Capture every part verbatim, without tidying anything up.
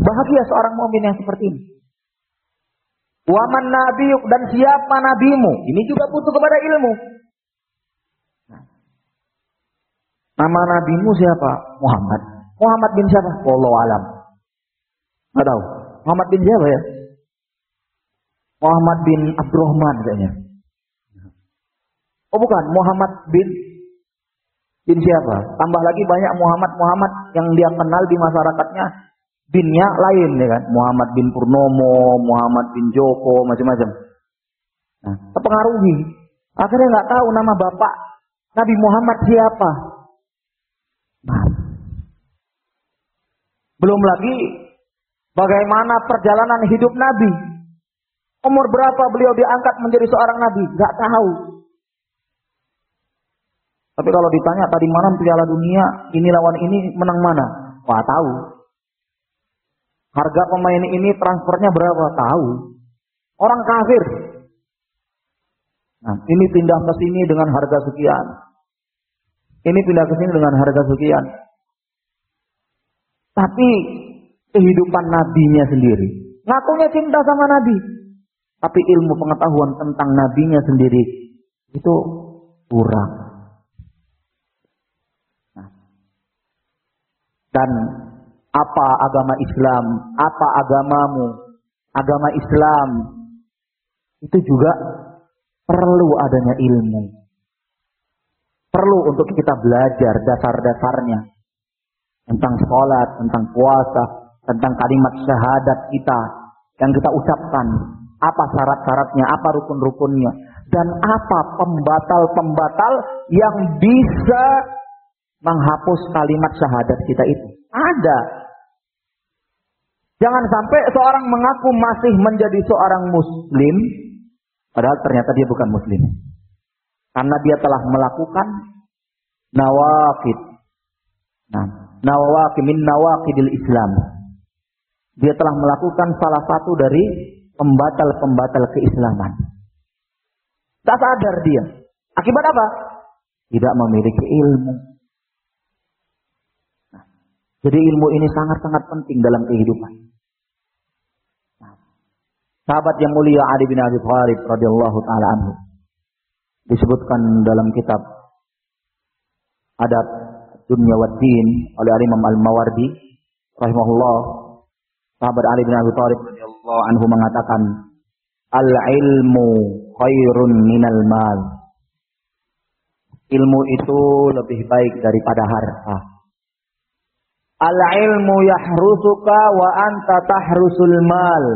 Bahagia seorang mukmin yang seperti ini. Waman nabiyuk, dan siapa nabimu? Ini juga butuh kepada ilmu. Nama nabimu siapa? Muhammad. Muhammad bin siapa? Wallahu alam. Enggak tahu. Muhammad bin siapa ya? Muhammad bin Abdurrahman kayaknya. Oh bukan, Muhammad bin bin siapa? Tambah lagi banyak Muhammad-Muhammad yang dia kenal di masyarakatnya, binnya lain ya kan? Muhammad bin Purnomo, Muhammad bin Joko, macam-macam. Nah, terpengaruhi. Akhirnya nggak tahu nama bapak Nabi Muhammad siapa. Nah, belum lagi bagaimana perjalanan hidup Nabi. Umur berapa beliau diangkat menjadi seorang Nabi? Nggak tahu. Tapi kalau ditanya tadi malam Piala Dunia, ini lawan ini menang mana? Wah tahu. Harga pemain ini transfernya berapa? Tahu. Orang kafir. Nah, ini pindah ke sini dengan harga sekian. Ini pindah ke sini dengan harga sekian. Tapi kehidupan nabinya sendiri, ngakunya cinta sama Nabi, tapi ilmu pengetahuan tentang nabinya sendiri itu kurang. Nah, dan apa agama Islam, apa agamamu, agama Islam itu juga perlu adanya ilmu. Perlu untuk kita belajar dasar-dasarnya tentang sholat, tentang puasa, tentang kalimat syahadat kita yang kita ucapkan, apa syarat-syaratnya, apa rukun-rukunnya, dan apa pembatal-pembatal yang bisa menghapus kalimat syahadat kita itu. Ada. Jangan sampai seorang mengaku masih menjadi seorang muslim, padahal ternyata dia bukan muslim. Karena dia telah melakukan nawaqid. Nah, nawaqid min nawaqidil Islam. Dia telah melakukan salah satu dari pembatal-pembatal keislaman. Tak sadar dia. Akibat apa? Tidak memiliki ilmu. Nah, jadi ilmu ini sangat-sangat penting dalam kehidupan. Nah, sahabat yang mulia Ali bin Abi Thalib radhiyallahu taala anhu disebutkan dalam kitab Adab Dunya wad Din oleh Imam Al-Mawardi rahimahullah. Sahabat Ali bin Abi Thalib radhiyallahu anhu mengatakan, al-ilmu khairun minal mal. Ilmu itu lebih baik daripada harta. Al-ilmu yahrusuka wa anta tahrusul mal.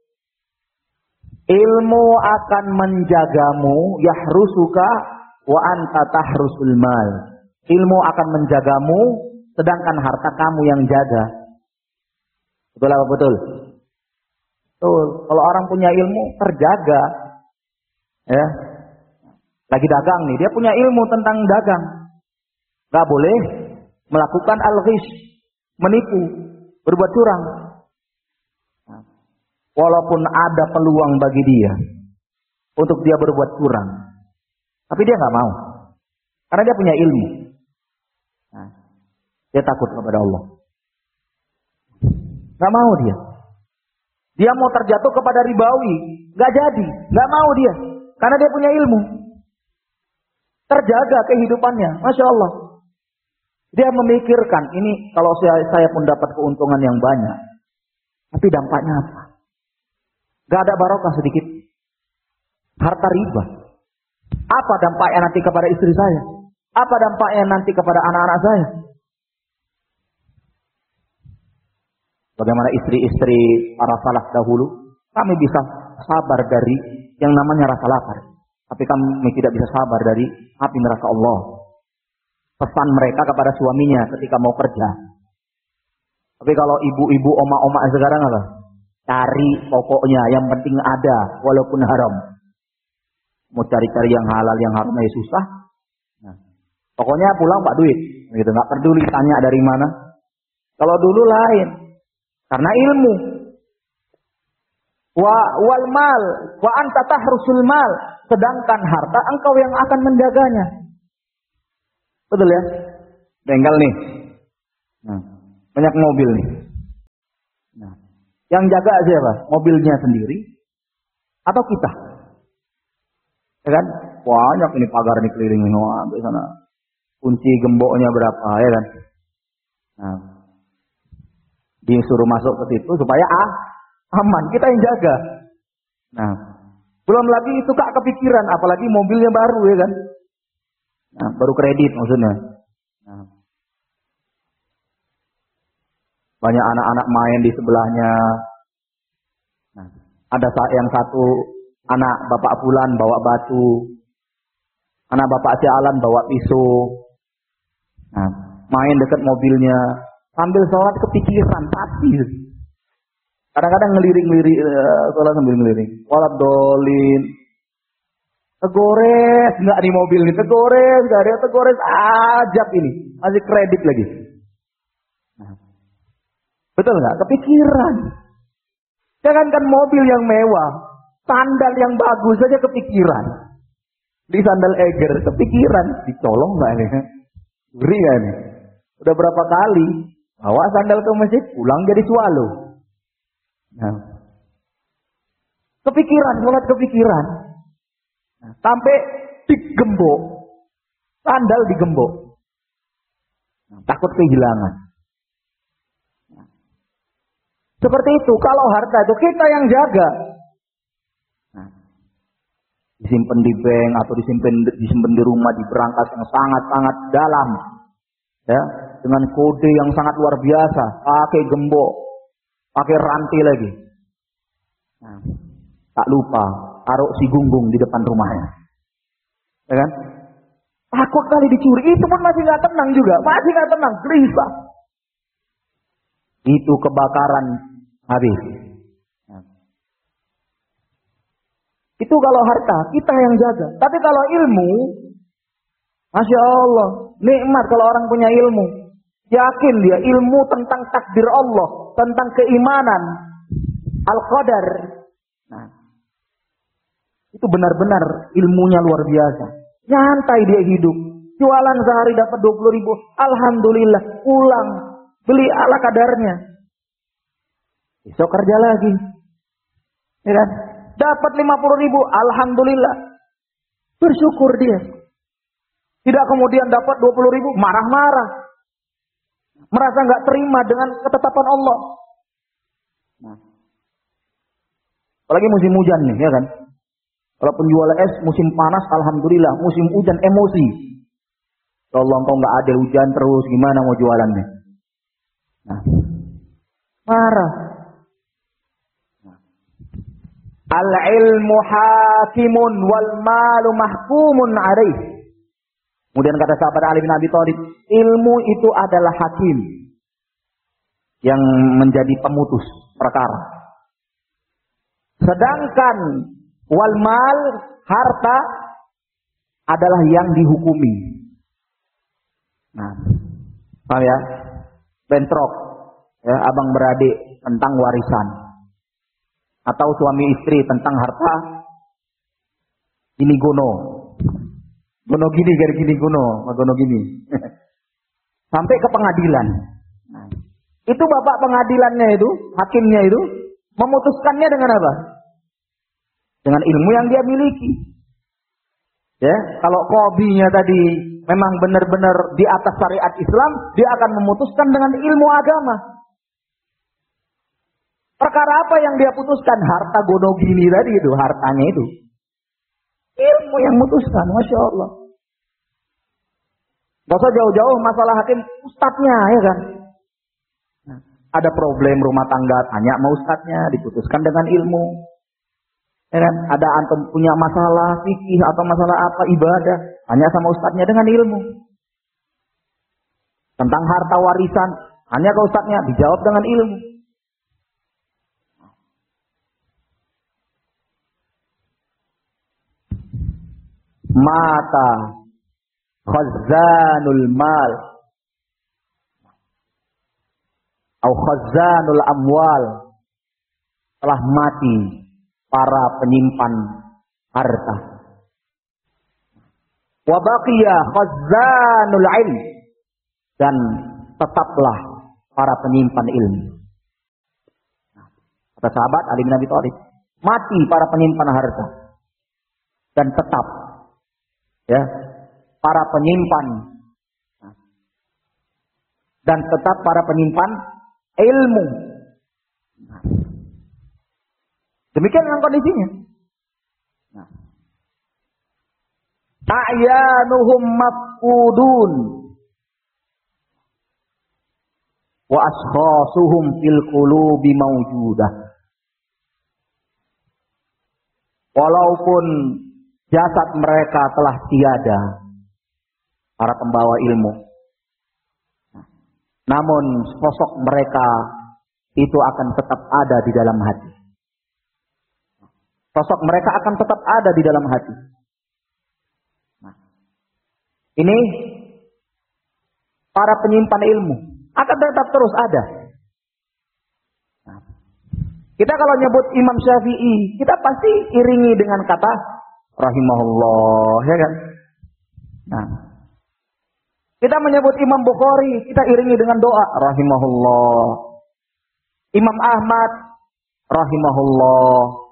Ilmu akan menjagamu, yahrusuka wa anta tahrusul mal. Ilmu akan menjagamu, sedangkan harta kamu yang jaga. Betul apa betul? Betul. Kalau orang punya ilmu, terjaga. Ya. Lagi dagang nih, dia punya ilmu tentang dagang. Gak boleh melakukan al-ghish, menipu, berbuat curang. Walaupun ada peluang bagi dia untuk dia berbuat curang, tapi dia nggak mau, karena dia punya ilmu. Nah, dia takut kepada Allah. Nggak mau dia. Dia mau terjatuh kepada ribawi, nggak jadi, nggak mau dia, karena dia punya ilmu. Terjaga kehidupannya, masya Allah. Dia memikirkan ini kalau saya, saya pun dapat keuntungan yang banyak, tapi dampaknya apa? Gak ada barokah sedikit. Harta riba. Apa dampaknya nanti kepada istri saya? Apa dampaknya nanti kepada anak-anak saya? Bagaimana istri-istri para salaf dahulu? Kami bisa sabar dari yang namanya rasa lapar. Tapi kami tidak bisa sabar dari api neraka Allah. Pesan mereka kepada suaminya ketika mau kerja. Tapi kalau ibu-ibu, oma-oma sekarang apa? Cari pokoknya, yang penting ada, walaupun haram. Mau cari-cari yang halal, yang haram ya susah. Nah, pokoknya pulang pak duit, gitu. Nggak peduli tanya dari mana. Kalau dulu lain, karena ilmu. Wa wal mal, wa anta tahrusul mal. Sedangkan harta engkau yang akan menjaganya. Betul ya? Bengkel nih. Nah, banyak mobil nih. Nah. Yang jaga siapa? Mobilnya sendiri atau kita? Ya kan? Banyak ini pagar nih keliling wah, di sana. Kunci gemboknya berapa ya kan? Nah, disuruh masuk ke situ supaya ah, aman, kita yang jaga. Nah, belum lagi itu Kak kepikiran, apalagi mobilnya baru ya kan? Nah, baru kredit maksudnya. Nah, banyak anak-anak main di sebelahnya. Nah, ada yang satu anak bapak Fulan bawa batu, anak bapak si Alan bawa pisau. Nah, main dekat mobilnya sambil sholat kepikiran pasti. Kadang-kadang ngelirik-ngelirik sholat sambil ngelirik. Walat dolin. Tegores nggak di mobil ini, tegores nggak ada, tegores ajab ini, masih kredit lagi. Nah, betul nggak? Kepikiran. Jangankan mobil yang mewah, sandal yang bagus saja kepikiran. Di sandal Eger kepikiran, dicolong nggak nih? Ngeri nggak nih? Udah berapa kali bawa sandal ke masjid, pulang jadi swallow. Nah, kepikiran, sholat kepikiran. Nah, sampai digembok, sandal digembok. Nah, takut kehilangan. Nah, seperti itu, kalau harta itu kita yang jaga. Nah, disimpan di bank atau disimpan disimpan di rumah di berangkas yang sangat-sangat dalam, ya, dengan kode yang sangat luar biasa, pakai gembok, pakai rantai lagi. Nah, tak lupa taruh si gunggung di depan rumahnya, ya kan? Takut kali dicuri, itu pun masih nggak tenang juga, masih nggak tenang, gelisah. Itu kebakaran habis. Nah, itu kalau harta kita yang jaga, tapi kalau ilmu, masya Allah, nikmat kalau orang punya ilmu. Yakin dia ilmu tentang takdir Allah, tentang keimanan, al-qadar. Nah, itu benar-benar ilmunya luar biasa. Nyantai dia hidup. Jualan sehari dapat dua puluh ribu. Alhamdulillah. Pulang. Beli ala kadarnya. Besok kerja lagi. Ya kan? Dapat lima puluh ribu. Alhamdulillah. Bersyukur dia. Tidak kemudian dapat dua puluh ribu. Marah-marah. Merasa nggak terima dengan ketetapan Allah. Nah, apalagi musim hujan nih, ya kan? Kalau penjual es musim panas, alhamdulillah. Musim hujan emosi. Ya Allah, kau nggak ada hujan terus, gimana mau jualannya? Nah, marah. Nah. Al-ilmu hakimun wal malu mahkumun alaih. Kemudian kata sahabat Ali bin Abi Thalib, ilmu itu adalah hakim yang menjadi pemutus perkara. Sedangkan wal mal, harta adalah yang dihukumi. Nah, paham ya? Bentrok, ya, abang beradik tentang warisan, atau suami istri tentang harta. Ini gono, gono gini, gini gini gono, gono gini, sampai ke pengadilan. Nah, itu bapak pengadilannya itu, hakimnya itu, memutuskannya dengan apa? Dengan ilmu yang dia miliki. Ya, kalau qadhinya tadi memang benar-benar di atas syariat Islam, dia akan memutuskan dengan ilmu agama. Perkara apa yang dia putuskan? Harta gono gini tadi itu, hartanya itu. Ilmu yang memutuskan, masya Allah. Gak usah jauh-jauh masalah hakim, ustadznya, ya kan? Nah, ada problem rumah tangga, tanya sama ustadznya, diputuskan dengan ilmu. Ya kan? Ada antum punya masalah fikih atau masalah apa ibadah, tanya sama ustadznya dengan ilmu. Tentang harta warisan, tanya ke ustadznya, dijawab dengan ilmu. Mata khazanul mal atau khazanul amwal, telah mati para penyimpan harta. Wa baqiya khazanul ilm, dan tetaplah para penyimpan ilmu. Kata sahabat Ali bin Abi Thalib, mati para penyimpan harta. Dan tetap ya, para penyimpan dan tetap para penyimpan ilmu. Demikian dengan kondisinya. Nah. A'yanuhum mafqudun wa ashkhasuhum fil qulubi mawjudah. Walaupun jasad mereka telah tiada, para pembawa ilmu, namun sosok mereka itu akan tetap ada di dalam hati. Sosok mereka akan tetap ada di dalam hati. Nah, ini para penyimpan ilmu akan tetap terus ada. Nah, kita kalau nyebut Imam Syafi'i, kita pasti iringi dengan kata rahimahullah, ya kan? Nah, kita menyebut Imam Bukhari, kita iringi dengan doa rahimahullah. Imam Ahmad rahimahullah.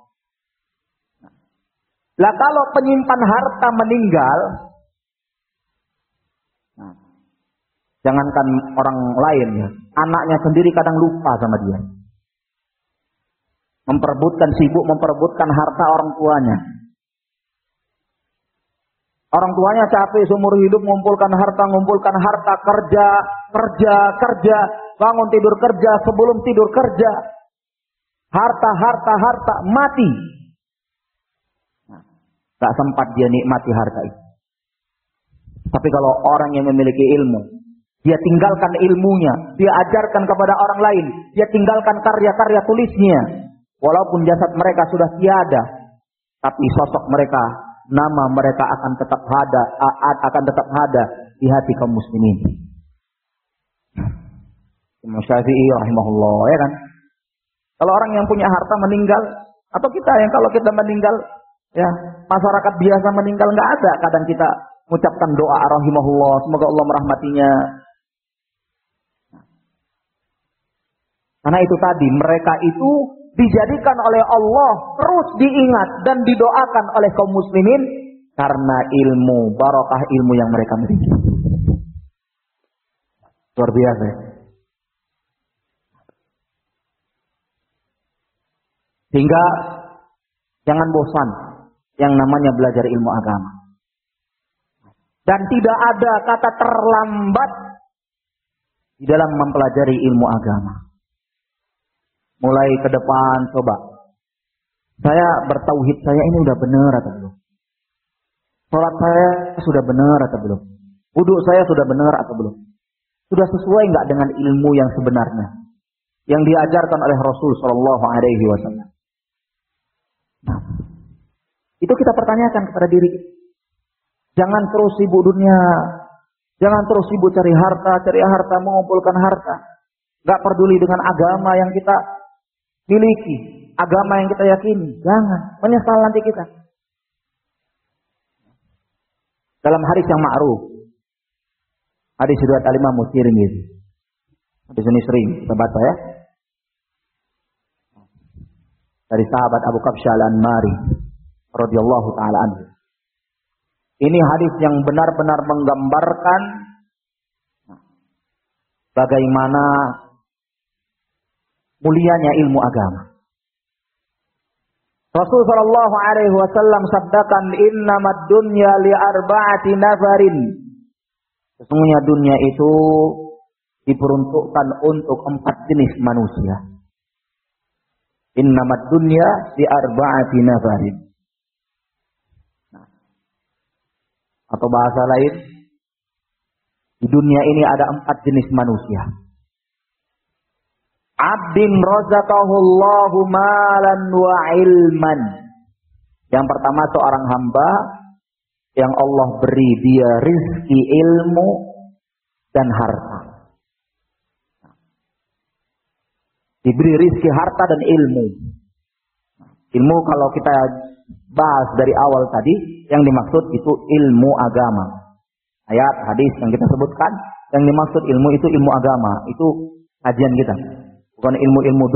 Lah kalau penyimpan harta meninggal, nah, jangankan orang lain ya, anaknya sendiri kadang lupa sama dia. Memperebutkan, sibuk memperebutkan harta orang tuanya. Orang tuanya capek seumur hidup mengumpulkan harta, mengumpulkan harta, kerja, kerja, kerja, bangun tidur kerja, sebelum tidur kerja. Harta, harta, harta, mati. Tak sempat dia nikmati harta itu. Tapi kalau orang yang memiliki ilmu, dia tinggalkan ilmunya, dia ajarkan kepada orang lain, dia tinggalkan karya-karya tulisnya. Walaupun jasad mereka sudah tiada, tapi sosok mereka, nama mereka akan tetap ada, akan tetap ada di hati kaum muslimin. Imam Syafi'i rahimahullah, ya kan? Kalau orang yang punya harta meninggal, atau kita yang kalau kita meninggal, ya, masyarakat biasa meninggal nggak ada. Kadang kita mengucapkan doa rahimahullah, semoga Allah merahmatinya. Karena itu tadi, mereka itu dijadikan oleh Allah terus diingat dan didoakan oleh kaum muslimin karena ilmu, barokah ilmu yang mereka miliki. Luar biasa. Sehingga jangan bosan yang namanya belajar ilmu agama. Dan tidak ada kata terlambat di dalam mempelajari ilmu agama. Mulai ke depan coba. Saya bertauhid, saya ini udah benar atau belum? Salat saya sudah benar atau belum? Wudu saya sudah benar atau belum? Sudah sesuai enggak dengan ilmu yang sebenarnya yang diajarkan oleh Rasul sallallahu alaihi wasallam? Nah, itu kita pertanyakan kepada diri kita. Jangan terus sibuk dunia. Jangan terus sibuk cari harta, cari harta, mengumpulkan harta. Gak peduli dengan agama yang kita miliki, agama yang kita yakini. Jangan, menyesal nanti kita. Dalam hadis yang ma'ruf, hadis riwayat Al-Imam Tirmidzi. Hadis ini sering kita baca ya. Dari sahabat Abu Kabsyah Al-Anmari radhiyallahu taala anhu. Ini hadis yang benar-benar menggambarkan bagaimana mulianya ilmu agama. Rasul sallallahu alaihi wasallam sabdakan, "Innamad dunya li arba'ati nafarin." Sesungguhnya dunia itu diperuntukkan untuk empat jenis manusia. Innamad dunya li arba'ati nafarin. Atau bahasa lain, di dunia ini ada empat jenis manusia. Abdin razaqahullahu malan wa ilman. Yang pertama seorang hamba yang Allah beri dia rizki ilmu dan harta. Diberi rizki harta dan ilmu. Ilmu kalau kita bahas dari awal tadi, yang dimaksud itu ilmu agama. Ayat, hadis yang kita sebutkan, yang dimaksud ilmu itu ilmu agama. Itu kajian kita. Bukan ilmu-ilmu